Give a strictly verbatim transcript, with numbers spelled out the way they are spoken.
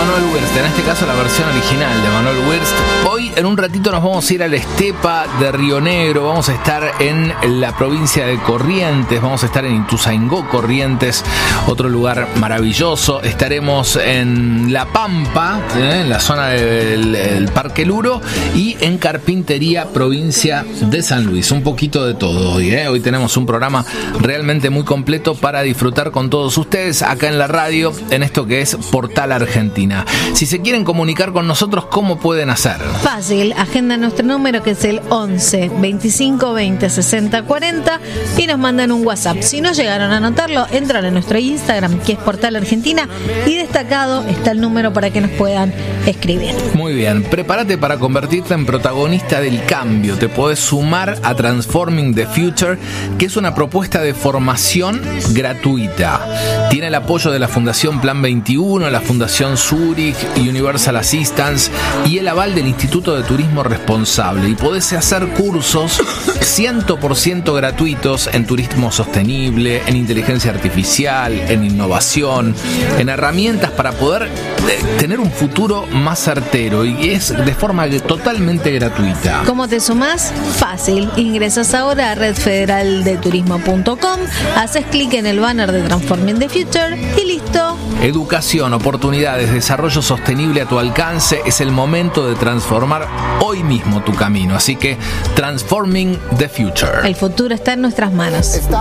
Manuel Wirtz, en este caso la versión original de Manuel Wirtz. Hoy en un ratito nos vamos a ir a la estepa de Río Negro, vamos a estar en la provincia de Corrientes, vamos a estar en Ituzaingó, Corrientes, otro lugar maravilloso. Estaremos en La Pampa, ¿eh? en la zona del, del Parque Luro, y en Carpintería, provincia de San Luis. Un poquito de todo hoy, ¿eh? Hoy tenemos un programa realmente muy completo para disfrutar con todos ustedes acá en la radio, en esto que es Portal Argentina. Si se quieren comunicar con nosotros, ¿cómo pueden hacer? Fácil, agenda nuestro número que es el once, veinticinco, veinte, sesenta, cuarenta y nos mandan un WhatsApp. Si no llegaron a anotarlo, entran en nuestro Instagram que es Portal Argentina y destacado está el número para que nos puedan escribir. Muy bien, prepárate para convertirte en protagonista del cambio. Te podés sumar a Transforming the Future, que es una propuesta de formación gratuita. Tiene el apoyo de la Fundación Plan veintiuno, la Fundación Zurich, Universal Assistance y el aval del Instituto de Turismo Responsable. Y podés hacer cursos cien por ciento gratuitos en turismo sostenible, en inteligencia artificial, en innovación, en herramientas para poder tener un futuro más certero, y es de forma totalmente gratuita. ¿Cómo te sumás? Fácil. Ingresas ahora a red federal de turismo punto com, haces clic en el banner de Transforming the Future y listo. Educación, oportunidades, desarrollo sostenible a tu alcance. Es el momento de transformar hoy mismo tu camino. Así que Transforming the Future. El futuro está en nuestras manos.